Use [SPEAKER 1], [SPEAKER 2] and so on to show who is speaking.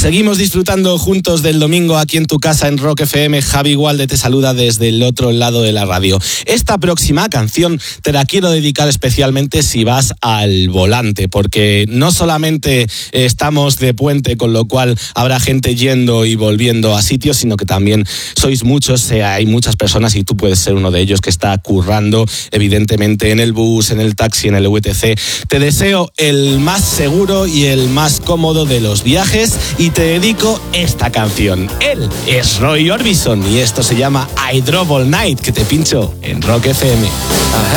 [SPEAKER 1] Seguimos disfrutando juntos del domingo aquí en tu casa en Rock FM. Javi Gualde te saluda desde el otro lado de la radio. Esta próxima canción te la quiero dedicar especialmente si vas al volante, porque no solamente estamos de puente, con lo cual habrá gente yendo y volviendo a sitios, sino que también sois muchos, hay muchas personas y tú puedes ser uno de ellos que está currando, evidentemente, en el bus, en el taxi, en el VTC. Te deseo el más seguro y el más cómodo de los viajes y te dedico esta canción. Él es Roy Orbison y esto se llama I Drove All Night, que te pincho en Rock FM.